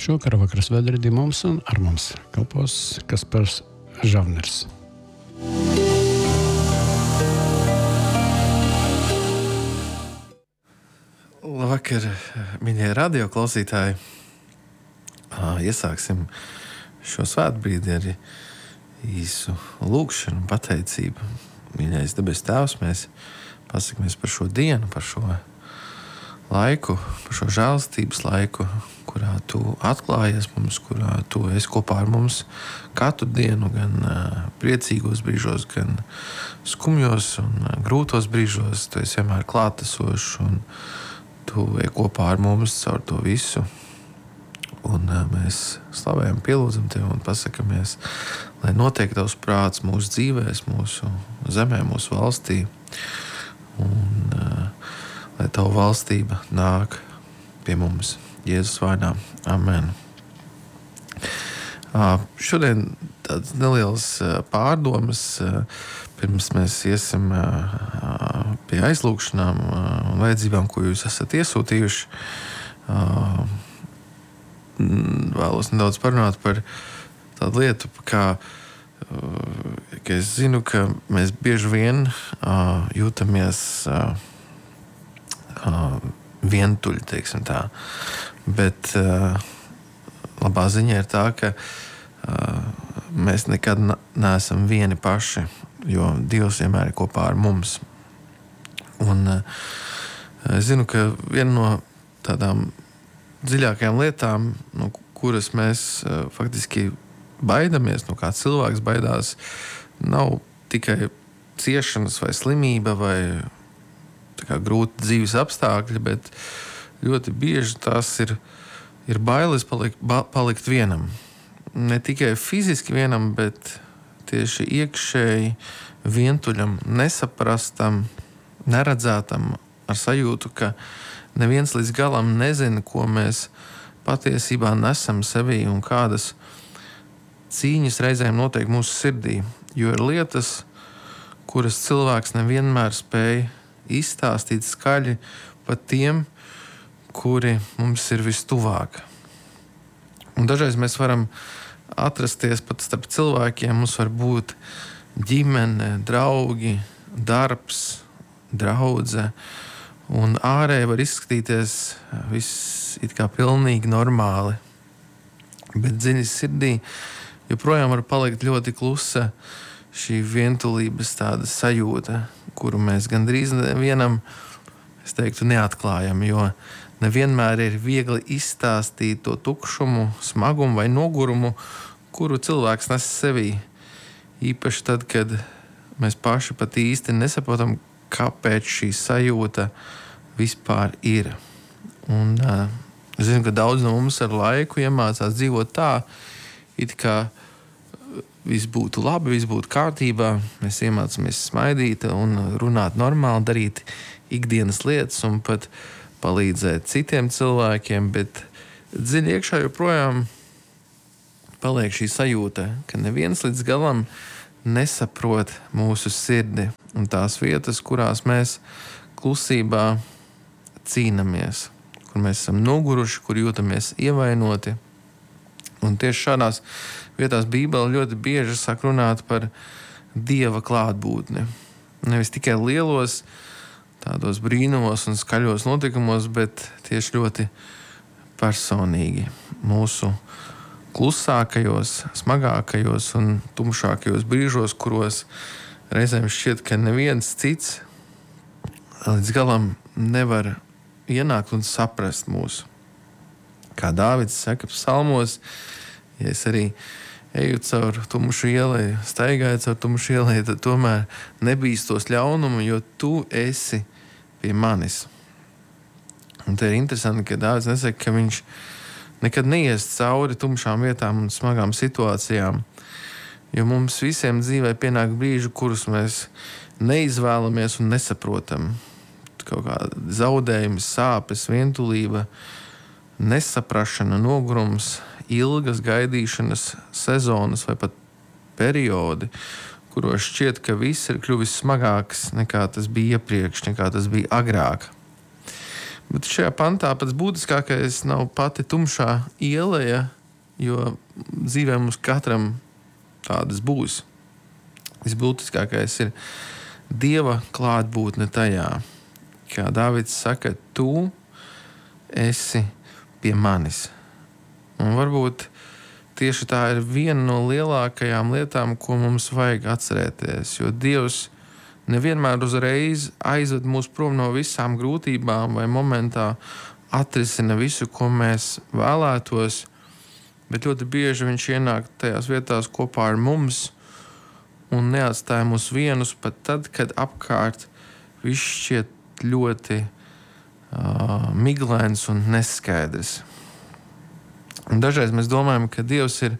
Šokar vakars vedredi mums un ar mums kalpos Kaspars Žavners. Labvakar, mīļie radio klausītāji. Iesāksim šo svētbrīdi ar īsu lūgšanu, pateicību. Mīļais debes Tēvs, mēs pasakamies par šo dienu, par šo laiku, par šo žēlstības laiku, kurā Tu atklājies mums, kurā Tu esi kopā ar mums katru dienu, gan priecīgos brīžos, gan skumjos un grūtos brīžos. Tu esi vienmēr klātesošs un Tu ej kopā ar mums caur to visu. Un mēs slavējam, pielūdzam Tevi un pasakamies, lai notiek Tavs prāts mūsu dzīvēs, mūsu zemē, mūsu valstī. Un lai Tava valstība nāk pie mums. Jēzus vārdā. Amen. Šodien tāds neliels pārdomas, pirms mēs iesim pie aizlūgšanām un vajadzībām, ko jūs esat iesūtījuši. Vēlos nedaudz parunāt par tādu lietu, ka es zinu, ka mēs bieži vien jūtamies vientuļi, teiksim tā. Bet labā ziņa ir tā, ka mēs nekad neesam vieni paši, jo Dievs vienmēr ir kopā ar mums. Un es zinu, ka viena no tādām dziļākajām lietām, no kuras mēs faktiski baidamies, no kā cilvēks baidās, nav tikai ciešanas vai slimība vai grūti dzīves apstākļi, bet ļoti bieži tās ir bailes palikt vienam. Ne tikai fiziski vienam, bet tieši iekšēji vientuļam, nesaprastam, neredzētam, ar sajūtu, ka neviens līdz galam nezina, ko mēs patiesībā nesam sevī un kādas cīņas reizēm notiek mūsu sirdī. Jo ir lietas, kuras cilvēks nevienmēr spēj izstāstīt skaļi pat tiem, kuri mums ir vistuvāk. Un dažreiz mēs varam atrasties pat starp cilvēkiem, mums var būt ģimene, draugi, darbs, draudze, un ārēji var izskatīties viss it kā pilnīgi normāli. Bet dziļi sirdī joprojām var palikt ļoti klusa šī vientulības tāda sajūta, kuru mēs gandrīz nevienam, es teiktu, neatklājam, jo nevienmēr ir viegli izstāstīt to tukšumu, smagumu vai nogurumu, kuru cilvēks nes sevī. Īpaši tad, kad mēs paši pat īsti nesaprotam, kāpēc šī sajūta vispār ir. Un es zinu, ka daudz no mums ar laiku iemācās dzīvot tā, it kā viss būtu labi, viss būtu kārtībā. Mēs iemācāmies smaidīt un runāt normāli, darīt ikdienas lietas un pat palīdzēt citiem cilvēkiem, bet dziļi iekšā joprojām paliek šī sajūta, ka neviens līdz galam nesaprot mūsu sirdi un tās vietas, kurās mēs klusībā cīnamies, kur mēs esam noguruši, kur jūtamies ievainoti. Un tieši šādās vietās Bībele ļoti bieži sāk runāt par Dieva klātbūtni. Nevis tikai lielos, tādos brīnumos un skaļos notikumos, bet tieši ļoti personīgi mūsu klusākajos, smagākajos un tumšākajos brīžos, kuros reizēm šķiet, ka neviens cits līdz galam nevar ienākt un saprast mūsu. Kā Dāvids saka psalmos, ja es arī eju caur tumšu ielai, staigāju caur tumšu ielai, tad tomēr nebīstos ļaunumu, jo Tu esi pie manis. Un te ir interesanti, ka Dāvids nesaka, ka viņš nekad neies cauri tumšām vietām un smagām situācijām, jo mums visiem dzīvē pienāk brīži, kurus mēs neizvēlamies un nesaprotam. Kaut kāda zaudējumi, sāpes, vientulība, nesaprašana, nogurums, ilgas gaidīšanas sezonas vai pat periodi, kuros šķiet, ka viss ir kļuvis smagāks nekā tas bija iepriekš, nekā tas bija agrāk. Bet šajā pantā pats būtiskākais nav pati tumšā ieleja, jo dzīvē mums katram tādas būs. Visbūtiskākais ir Dieva klātbūtne tajā. Kā Dāvids saka, tu esi pie manis. Un varbūt tieši tā ir viena no lielākajām lietām, ko mums vajag atcerēties, jo Dievs nevienmēr uzreiz aizved mūs prom no visām grūtībām vai momentā atrisina visu, ko mēs vēlētos, bet ļoti bieži viņš ienāk tajās vietās kopā ar mums un neatstāja mūs vienus pat tad, kad apkārt viss šķiet ļoti miglains un neskaidrs. Un dažreiz mēs domājam, ka Dievs ir,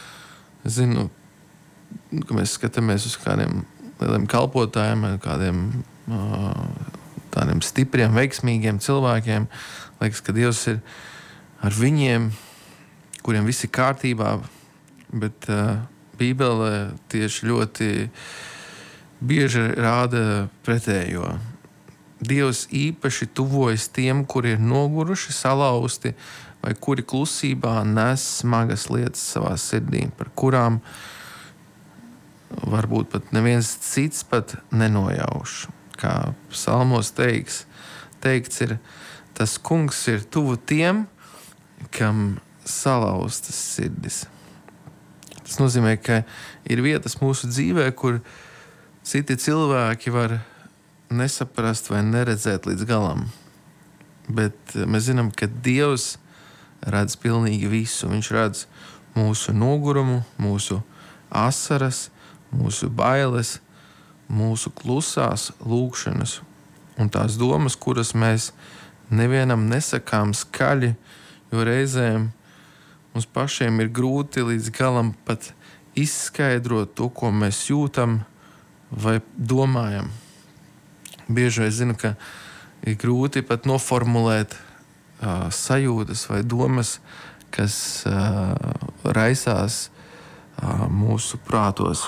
ka mēs skatāmies uz kādiem lieliem kalpotājiem, kādiem tādiem stipriem, veiksmīgiem cilvēkiem. Liekas, ka Dievs ir ar viņiem, kuriem viss ir kārtībā, bet Bībele tieši ļoti bieži rāda pretējo. Dievs īpaši tuvojas tiem, kuri ir noguruši, salauzti vai kuri klusībā nes smagas lietas savā sirdī, par kurām varbūt pat neviens cits pat nenojauš. Kā psalmos teikts ir, tas kungs ir tuvu tiem, kam salauztas sirdis. Tas nozīmē, ka ir vietas mūsu dzīvē, kur citi cilvēki var nesaprast vai neredzēt līdz galam. Bet mēs zinām, ka Dievs redz pilnīgi visu. Viņš redz mūsu nogurumu, mūsu asaras, mūsu bailes, mūsu klusās lūgšanas un tās domas, kuras mēs nevienam nesakām skaļi, jo reizēm mums pašiem ir grūti līdz galam pat izskaidrot to, ko mēs jūtam vai domājam. Bieži es zinu, ka ir grūti pat noformulēt sajūtas vai domas, kas raisās mūsu prātos.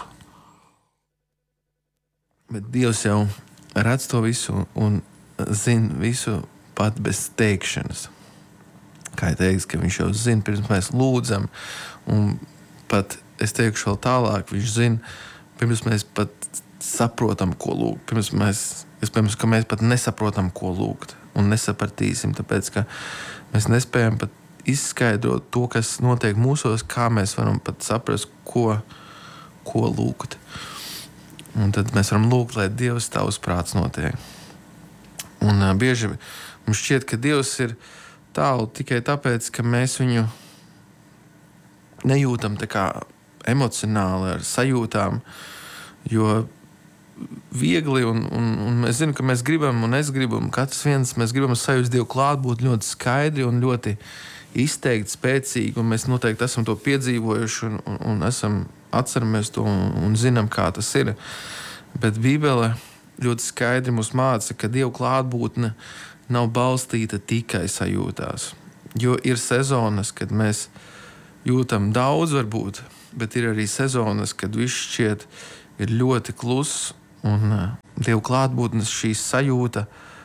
Bet Dievs jau redz to visu un zina visu pat bez teikšanas. Kā ir teikts, ka viņš jau zina, pirms mēs lūdzam, un pat es teikšu vēl tālāk, viņš zina, pirms mēs pat saprotam, ko lūgt. Iespējams, ka mēs pat nesaprotam, ko lūgt, un nesapratīsim, tāpēc, ka mēs nespējam pat izskaidrot to, kas notiek mūsos, kā mēs varam pat saprast, ko lūgt. Un tad mēs varam lūgt, lai Dievs tavs prāts notiek. Un bieži mums šķiet, ka Dievs ir tālu tikai tāpēc, ka mēs viņu nejūtam tā kā emocionāli ar sajūtām, jo viegli un mēs zinām, ka mēs gribam un es gribu, un katrs viens mēs gribam sajust Dievu klātbūtni ļoti skaidri un ļoti izteikti, spēcīgi, un mēs noteikti esam to piedzīvojuši un atceramies to un zinām, kā tas ir. Bet Bībele ļoti skaidri mums māca, ka Dievu klātbūtne nav balstīta tikai sajūtās. Jo ir sezonas, kad mēs jūtam daudz varbūt, bet ir arī sezonas, kad viss šķiet ir ļoti kluss, un Dievu klātbūtnes šī sajūta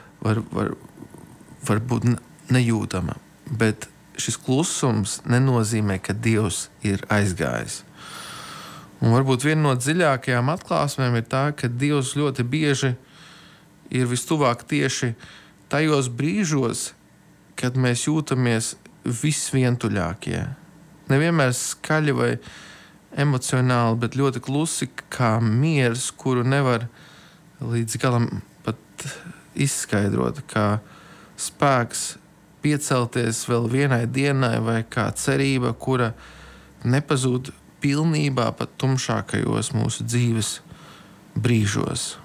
var būt nejūtama. Bet šis klusums nenozīmē, ka Dievs ir aizgājis. Un varbūt viena no dziļākajām atklāsmēm ir tā, ka Dievs ļoti bieži ir vistuvāk tieši tajos brīžos, kad mēs jūtamies visvientuļākie. Nevienmēr skaļi vai emocionāli, bet ļoti klusi, kā miers, kuru nevar līdz galam pat izskaidrot, kā spēks piecelties vēl vienai dienai vai kā cerība, kura nepazūd pilnībā pat tumšākajos mūsu dzīves brīžos.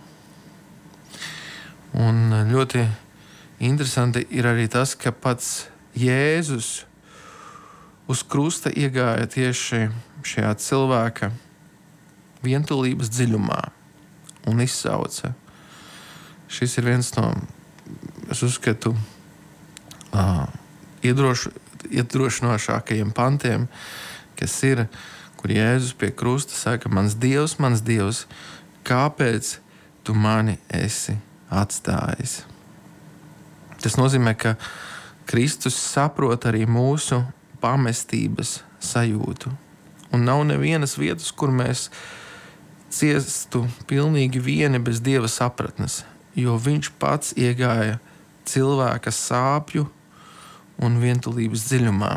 Un ļoti interesanti ir arī tas, ka pats Jēzus uz krusta iegāja tieši šajā cilvēka vientulības dziļumā un izsauca. Šis ir viens no, es uzskatu, iedrošinošākajiem pantiem, kas ir, kur Jēzus pie krusta saka, mans Dievs, kāpēc tu mani esi atstājis? Tas nozīmē, ka Kristus saprot arī mūsu pamestības sajūtu. Un nav nevienas vietas, kur mēs ciestu pilnīgi vieni bez Dieva sapratnes, jo viņš pats iegāja cilvēka sāpju un vientulības dziļumā.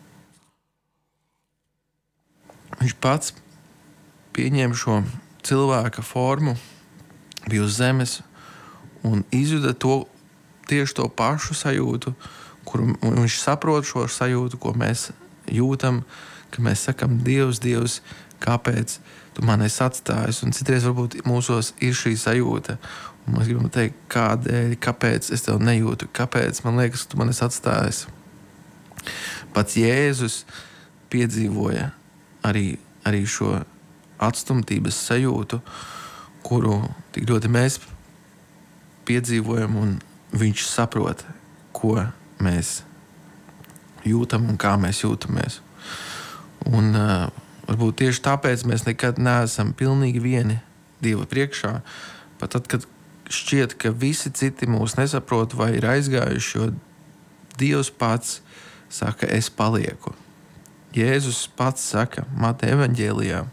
Viņš pats pieņēma šo cilvēka formu, bija uz zemes un izjuda tieši to pašu sajūtu, kuru viņš saprot šo sajūtu, ko mēs jūtam, ka mēs sakam, Dievs, Dievs, kāpēc tu man esi atstājis? Un citreiz varbūt mūsos ir šī sajūta. Un mēs gribam teikt, kādēļ, kāpēc es tev nejūtu, kāpēc man liekas, ka tu man esi atstājis. Pats Jēzus piedzīvoja arī šo atstumtības sajūtu, kuru tik ļoti mēs piedzīvojam, un viņš saprot, ko mēs jūtam un kā mēs jūtamies. Un varbūt tieši tāpēc mēs nekad neesam pilnīgi vieni Dieva priekšā, pat tad, kad šķiet, ka visi citi mūs nesaprot vai ir aizgājuši, jo Dievs pats saka, es palieku. Jēzus pats saka Mateja evaņģēlijā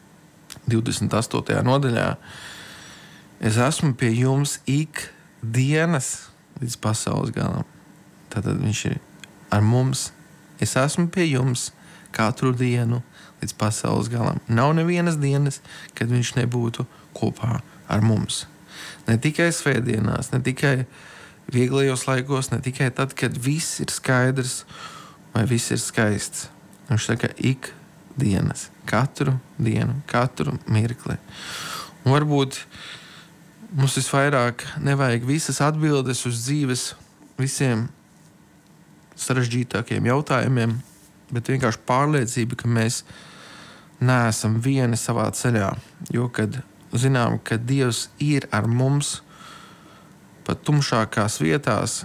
28. nodaļā, es esmu pie jums ik dienas līdz pasaules galam. Tātad viņš ir ar mums. Es esmu pie jums katru dienu līdz pasaules galam. Nav nevienas dienas, kad viņš nebūtu kopā ar mums. Ne tikai svētdienās, ne tikai vieglajos laikos, ne tikai tad, kad viss ir skaidrs vai viss ir skaists. Viņš saka, ik dienas, katru dienu, katru mirkli. Un varbūt mums visvairāk nevajag visas atbildes uz dzīves visiem sarežģītākiem jautājumiem, bet vienkārši pārliecība, ka mēs neesam vieni savā ceļā. Jo, kad zinām, ka Dievs ir ar mums pat tumšākās vietās,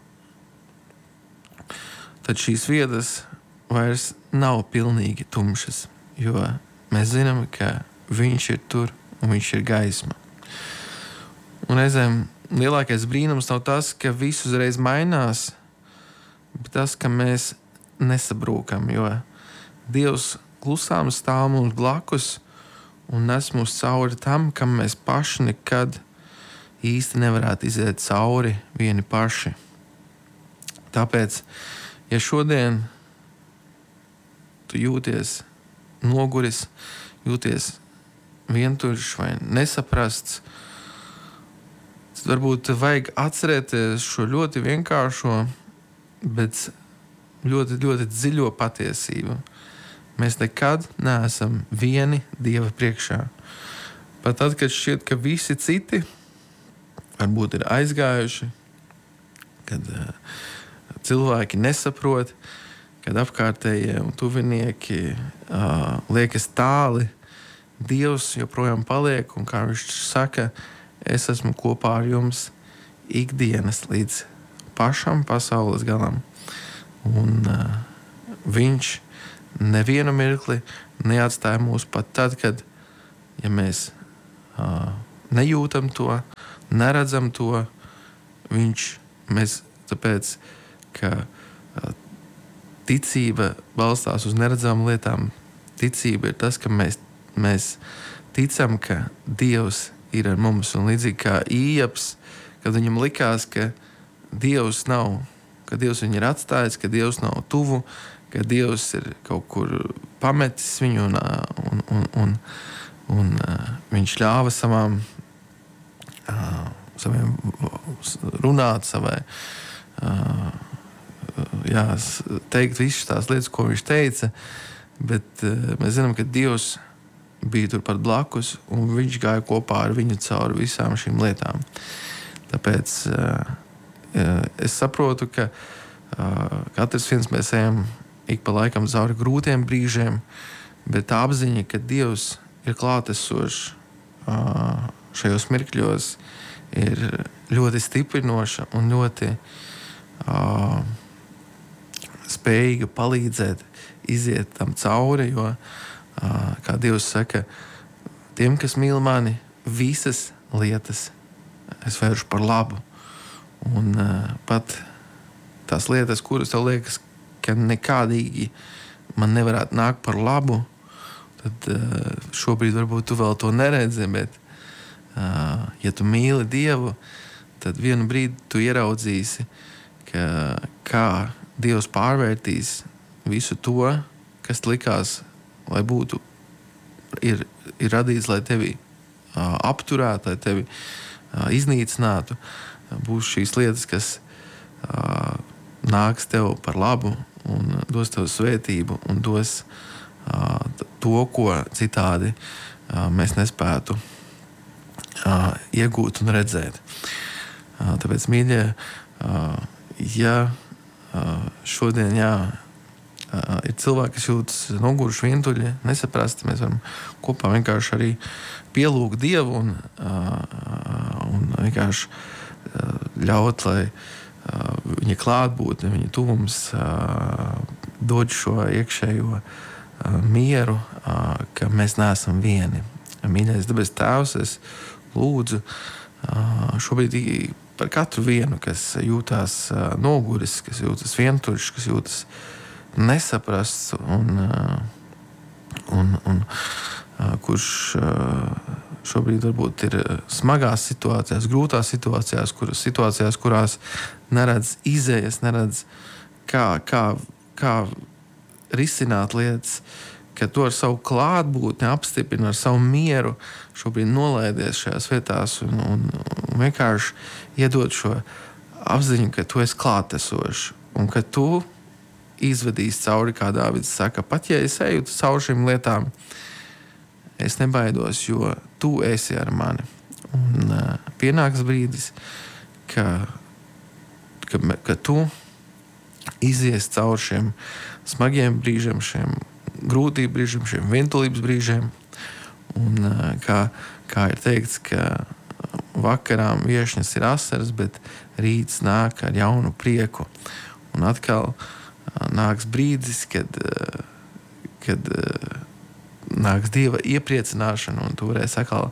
tad šīs vietas vairs nav pilnīgi tumšas, jo mēs zinām, ka viņš ir tur un viņš ir gaisma. Un reizēm lielākais brīnums nav tas, ka viss uzreiz mainās, bet tas, ka mēs nesabrūkam, jo Dievs klusām stāv mums blakus un nes mūs cauri tam, kam mēs paši nekad īsti nevarētu iziet cauri vieni paši. Tāpēc, ja šodien tu jūties noguris, jūties vientuļš vai nesaprasts, tad varbūt vajag atcerēties šo ļoti vienkāršo, bet ļoti, ļoti dziļo patiesību. Mēs nekad neesam vieni Dieva priekšā. Pat tad, kad šķiet, ka visi citi varbūt ir aizgājuši, kad cilvēki nesaprot, kad apkārtējie un tuvinieki liekas tāli, Dievs joprojām paliek, un kā viņš saka, es esmu kopā ar jums ikdienas līdz pašam pasaules galam. Un viņš nevienu mirkli neatstāja mūs pat tad, kad ja mēs nejūtam to, neredzam to, mēs tāpēc, ka ticība balstās uz neredzamām lietām. Ticība ir tas, ka mēs ticam, ka Dievs ir ar mums. Un līdzīgi kā Ījaps, kad viņam likās, ka Dievs nav, ka Dievs viņu ir atstājis, ka Dievs nav tuvu, ka Dievs ir kaut kur pametis viņu un viņš ļāva saviem runāt, teikt visas tās lietas, ko viņš teica, bet mēs zinām, ka Dievs bija turpat blakus un viņš gāja kopā ar viņu cauri visām šīm lietām. Tāpēc es saprotu, ka katrs viens mēs ejam ik pa laikam cauri grūtiem brīžiem, bet tā apziņa, ka Dievs ir klātesošs šajos mirkļos, ir ļoti stiprinoša un ļoti spējīga palīdzēt iziet tam cauri, jo, kā Dievs saka, tiem, kas mīl mani, visas lietas es vēršu par labu. Un pat tās lietas, kuras tev liekas, ka nekādīgi man nevarētu nākt par labu, tad šobrīd varbūt tu vēl to neredzi, bet ja tu mīli Dievu, tad vienu brīdi tu ieraudzīsi, kā Dievs pārvērtīs visu to, kas likās, lai būtu, ir radīts, lai tevi apturētu, lai tevi iznīcinātu. Būs šīs lietas, kas nāks tev par labu un dos tev svētību un dos to, ko citādi mēs nespētu iegūt un redzēt. Tāpēc, mīļie, ja šodien ir cilvēki, kas jūtas noguruši, vientuļi, nesaprasti, mēs varam kopā vienkārši arī pielūgt Dievu un vienkārši ļaut, lai viņa klātbūtne, viņa tuvums dod šo iekšējo mieru, ka mēs neesam vieni. Mīļais debes Tēvs, es lūdzu šobrīd par katru vienu, kas jūtās noguris, kas jūtas vientuļš, kas jūtas nesaprasts un kurš šobrīd varbūt ir smagās situācijās, grūtās situācijās, kurās neredz izējas, neredz kā risināt lietas, ka tu ar savu klātbūtni apstiprini, ar savu mieru šobrīd nolaidies šajās vietās un vienkārši iedod šo apziņu, ka tu esi klātesošs un ka tu izvedīsi cauri, kā Dāvids saka, pat ja es eju cauri šīm lietām, es nebaidos, jo tu esi ar mani. Un pienāks brīdis, ka tu izies cauri šiem smagiem brīžiem, šiem grūtību brīžiem, šiem vientulības brīžiem. Un kā ir teikts, ka vakarām viešņas ir asaras, bet rīts nāk ar jaunu prieku. Un atkal nāks brīdis, kad nāks Dieva iepriecināšana, un tu varēsi atkal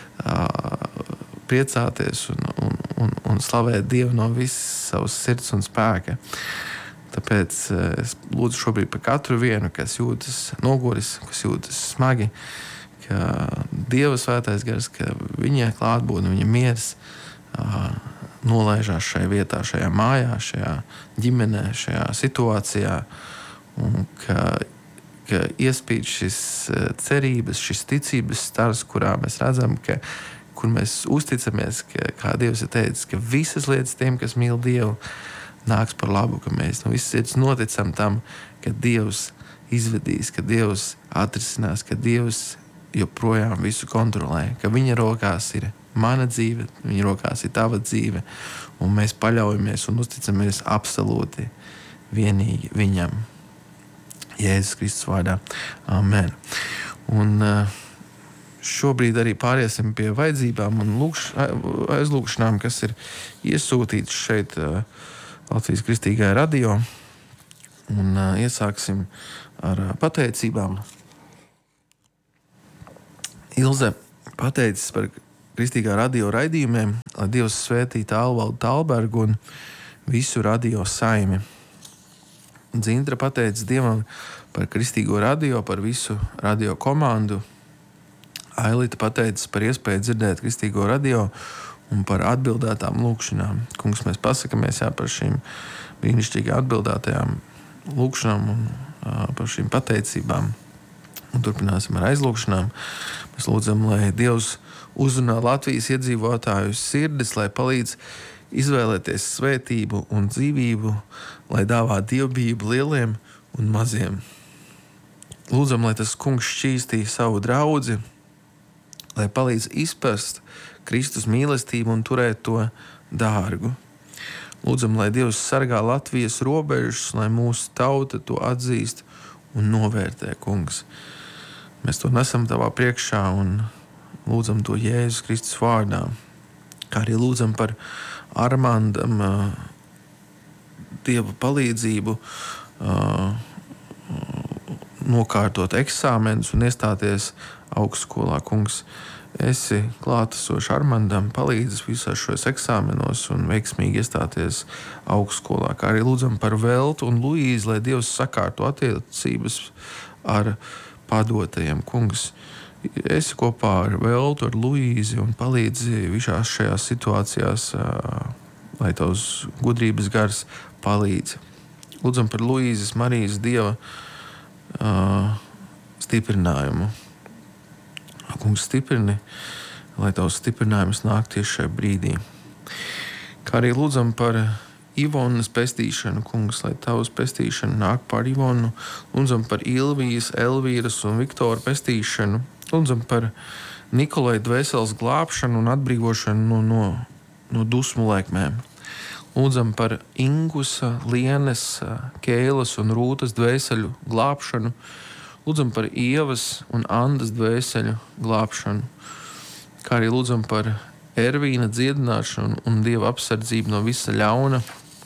priecāties un slavēt Dievu no visas savas sirds un spēka. Tāpēc es lūdzu šobrīd par katru vienu, kas jūtas noguris, kas jūtas smagi, ka Dieva svētais gars, ka viņa klātbūtne, viņa miers nolaižās šajā vietā, šajā mājā, šajā ģimenē, šajā situācijā, un ka iespīd šis cerības, šis ticības stars, kurā mēs redzam, kur mēs uzticamies, kā Dievs ir teicis, ka visas lietas tiem, kas mīl Dievu, nāks par labu, ka mēs no visas sirds noticam tam, ka Dievs izvedīs, ka Dievs atrisinās, ka Dievs joprojām visu kontrolē, ka viņa rokās ir mana dzīve, viņa rokās ir tava dzīve, un mēs paļaujamies un uzticamies absolūti vienīgi viņam. Jēzus Kristus vārdā. Amen. Un šobrīd arī pāriesim pie vajadzībām un aizlūgšanām, kas ir iesūtīts šeit Latvijas Kristīgajā radio. Un iesāksim ar pateicībām. Ilze pateicis par Kristīgā radio raidījumiem, lai Dievs svētītu Alvaldu Talbergu un visu radio saimi. Dzintra pateicis Dievam par Kristīgo radio, par visu radio komandu. Ailita pateicis par iespēju dzirdēt Kristīgo radio un par atbildētām lūgšanām. Kungs, mēs pasakamies par šīm brīnišķīgi atbildētajām lūgšanām un par šīm pateicībām. Un turpināsim ar aizlūgšanām. Mēs lūdzam, lai Dievs uzrunā Latvijas iedzīvotāju sirdis, lai palīdz izvēlēties svētību un dzīvību, lai dāvā dievbijību lieliem un maziem. Lūdzam, lai tas kungs šķīstī savu draudzi, lai palīdz izprast Kristus mīlestību un turēt to dārgu. Lūdzam, lai Dievs sargā Latvijas robežas, lai mūsu tauta to atzīst un novērtē, kungs. Mēs to nesam tavā priekšā un lūdzam to Jēzus Kristus vārdā. Kā arī lūdzam par Armandam Dieva palīdzību nokārtot eksāmenus un iestāties augstskolā, kungs. esi klātesošs Armandam, palīdzis visos šos eksāmenos un veiksmīgi iestāties augstskolā, kā arī lūdzam par Veltu un Luīzi, lai Dievs sakārto attiecības ar padotajiem. Kungs, esi kopā ar Veltu, ar Luīzi un palīdzi visās šajās situācijās, lai tavs gudrības gars palīdz. Lūdzam par Luīzes Marijas Dieva stiprinājumu. Kungs, stiprini, lai tavs stiprinājums nāk tieši šajā brīdī. Kā arī lūdzam par Ivonas pestīšanu, kungs, lai tavs pestīšana nāk pār Ivonu. Lūdzam par Ilvijas, Elvīras un Viktora pestīšanu. Lūdzam par Nikolai dvēseles glābšanu un atbrīvošanu no dusmu laikmēm. Lūdzam par Ingusa, Lienes, Kēlas un Rūtas dvēseļu glābšanu. Lūdzam par Ievas un Andas dvēseļu glābšanu, kā arī lūdzam par Ervīna dziedināšanu un Dieva apsardzību no visa ļauna.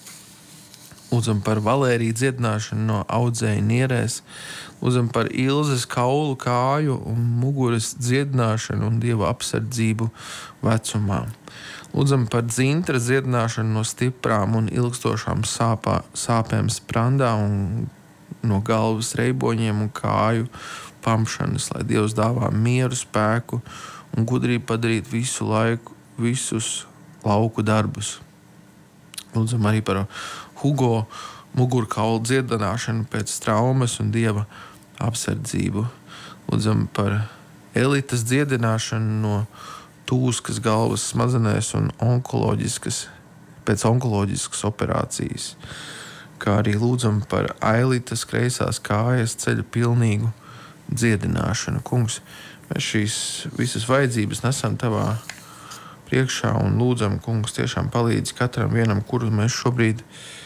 Lūdzam par Valēriju dziedināšanu no audzēja nierēs. Lūdzam par Ilzes kaulu, kāju un muguras dziedināšanu un Dieva apsardzību vecumā. Lūdzam par Dzintra dziedināšanu no stiprām un ilgstošām sāpēm sprandā un no galvas reiboņiem un kāju pamšanas, lai Dievs dāvā mieru, spēku un gudrību padarīt visus lauku darbus. Lūdzam arī par Hugo mugurkaulu dziedināšanu pēc traumas un Dieva apsardzību. Lūdzam par Elitas dziedināšanu no tūskas galvas smadzenēs un pēc onkoloģiskas operācijas. Kā arī lūdzam par Ailitas kreisās kājas ceļa pilnīgu dziedināšanu. Kungs, mēs šīs visas vajadzības nesam tavā priekšā un lūdzam, kungs, tiešām palīdzi katram vienam, kuru mēs šobrīd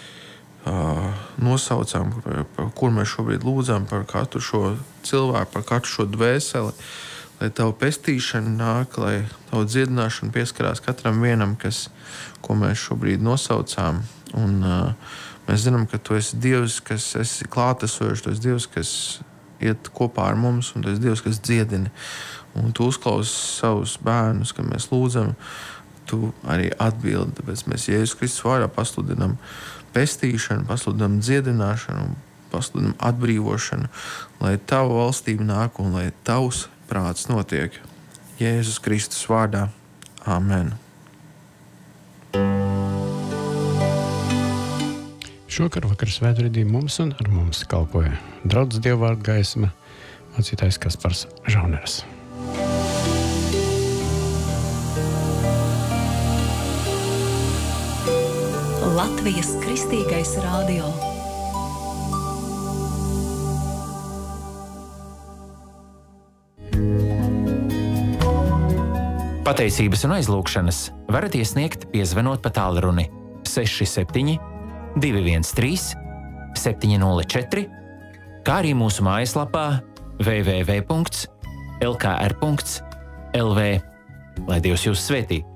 nosaucam, par kuru mēs šobrīd lūdzam, par katru šo cilvēku, par katru šo dvēseli, lai tavu pestīšana nāk, lai tavu dziedināšanu pieskarās katram vienam, ko mēs šobrīd nosaucām. Un mēs zinām, ka tu esi Dievs, kas esi klātesošs, tu esi Dievs, kas iet kopā ar mums, un tu esi Dievs, kas dziedini. Un tu uzklausi savus bērnus, kad mēs lūdzam, tu arī atbildi. Tāpēc mēs Jēzus Kristus vārdā pasludinam pestīšanu, pasludinam dziedināšanu, pasludinam atbrīvošanu, lai tava valstība nāk un lai tavs prāts notiek. Jēzus Kristus vārdā. Amen. Šokar vakar svētdienā mums un ar mums kalpoja draudzes dievvvārdu gaisma mācītājs Kaspars Žauners. Latvijas Kristīgais radio. Pateicības un aizlūgšanas varat iesniegt, piezvanot pa tālruni 67 213 704, kā arī mūsu mājaslapā www.lkr.lv. Lai Dievs jūs svētī!